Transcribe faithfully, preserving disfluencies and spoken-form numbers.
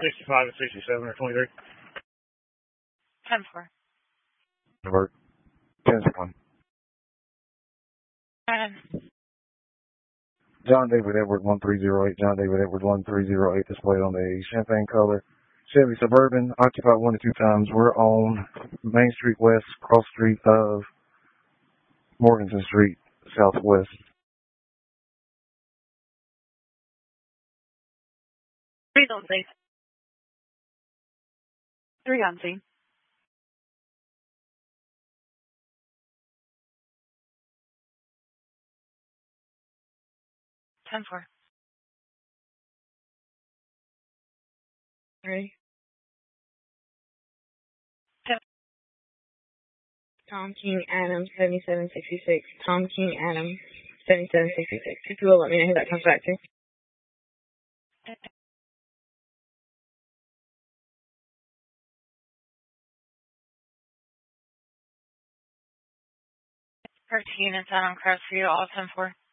sixty-five and sixty-seven or twenty-three. ten four. Divert. ten one. John David Edward one three zero eight, John David Edward one three zero eight displayed on a champagne color Chevy Suburban, occupied one to two times. We're on Main Street West, cross street of Morganton Street, Southwest. Three on scene. Three on scene. ten four. Three. Tom King Adam seventy-seven sixty-six. Tom King Adam seventy-seven sixty-six. If you will let me know who that comes back to. thirteen and ten on Crestview, all ten four.